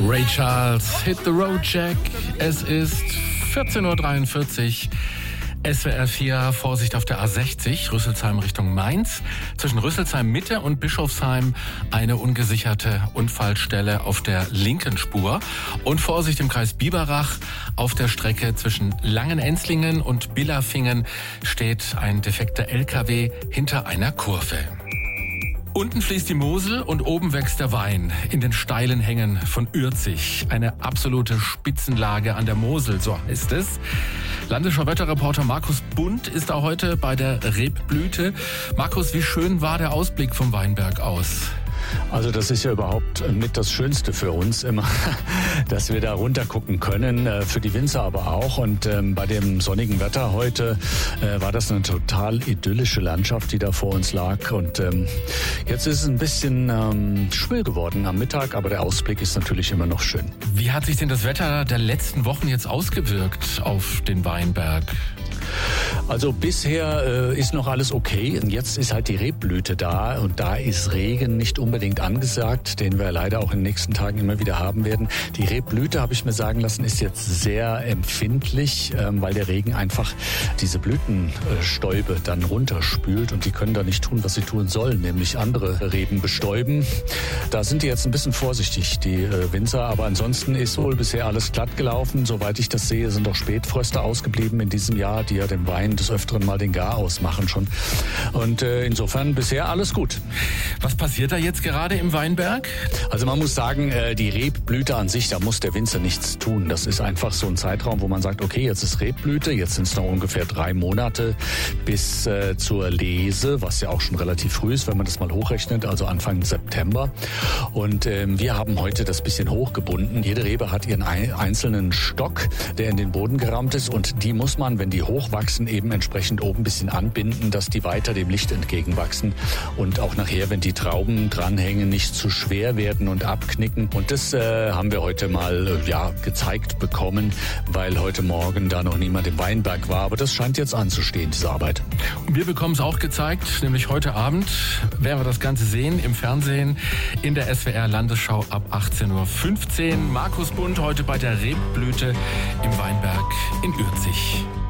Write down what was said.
Ray Charles, Hit the Road Jack. Es ist 14.43 Uhr. SWR 4, Vorsicht auf der A60, Rüsselsheim Richtung Mainz. Zwischen Rüsselsheim Mitte und Bischofsheim eine ungesicherte Unfallstelle auf der linken Spur. Und Vorsicht im Kreis Biberach, auf der Strecke zwischen Langenenzlingen und Billerfingen steht ein defekter LKW hinter einer Kurve. Unten fließt die Mosel und oben wächst der Wein in den steilen Hängen von Ürzig. Eine absolute Spitzenlage an der Mosel, so heißt es. Landesschau-Wetterreporter Markus Bund ist da heute bei der Rebblüte. Markus, wie schön war der Ausblick vom Weinberg aus? Also das ist ja überhaupt mit das Schönste für uns immer, dass wir da runter gucken können, für die Winzer aber auch. Und bei dem sonnigen Wetter heute war das eine total idyllische Landschaft, die da vor uns lag. Und jetzt ist es ein bisschen schwül geworden am Mittag, aber der Ausblick ist natürlich immer noch schön. Wie hat sich denn das Wetter der letzten Wochen jetzt ausgewirkt auf den Weinberg? Also bisher ist noch alles okay. Und jetzt ist halt die Rebblüte da und da ist Regen nicht unbedingt angesagt, den wir leider auch in den nächsten Tagen immer wieder haben werden. Die Rebblüte, habe ich mir sagen lassen, ist jetzt sehr empfindlich, weil der Regen einfach diese Blütenstäube dann runterspült und die können da nicht tun, was sie tun sollen, nämlich andere Reben bestäuben. Da sind die jetzt ein bisschen vorsichtig, die Winzer, aber ansonsten ist wohl bisher alles glatt gelaufen. Soweit ich das sehe, sind auch Spätfröste ausgeblieben in diesem Jahr, die ja dem Wein des Öfteren mal den Garaus machen schon. Und insofern bisher alles gut. Was passiert da jetzt gerade im Weinberg? Also man muss sagen, die Rebblüte an sich, da muss der Winzer nichts tun. Das ist einfach so ein Zeitraum, wo man sagt, okay, jetzt ist Rebblüte, jetzt sind es noch ungefähr 3 Monate bis zur Lese, was ja auch schon relativ früh ist, wenn man das mal hochrechnet, also Anfang September. Und wir haben heute das bisschen hochgebunden. Jede Rebe hat ihren einzelnen Stock, der in den Boden gerammt ist und die muss man, wenn die hochwachsen, eben entsprechend oben ein bisschen anbinden, dass die weiter dem Licht entgegenwachsen und auch nachher, wenn die Trauben dranhängen, nicht zu schwer werden und abknicken. Und das haben wir heute mal gezeigt bekommen, weil heute Morgen da noch niemand im Weinberg war. Aber das scheint jetzt anzustehen, diese Arbeit. Und wir bekommen es auch gezeigt, nämlich heute Abend werden wir das Ganze sehen im Fernsehen in der SWR Landesschau ab 18.15 Uhr. Markus Bund heute bei der Rebblüte im Weinberg in Ürzig.